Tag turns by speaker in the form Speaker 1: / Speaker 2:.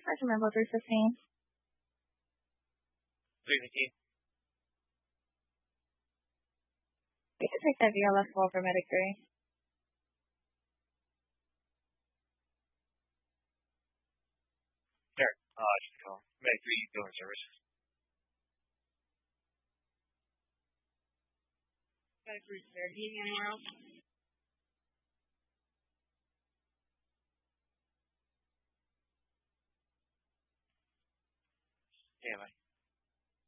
Speaker 1: Regimen 315.
Speaker 2: 315.
Speaker 1: We can take that VLS call for Medic 3.
Speaker 2: Derek, just call. Medic 3, billing service.
Speaker 3: Medic 3, sir. Do you need anywhere else?
Speaker 2: Yeah, bye.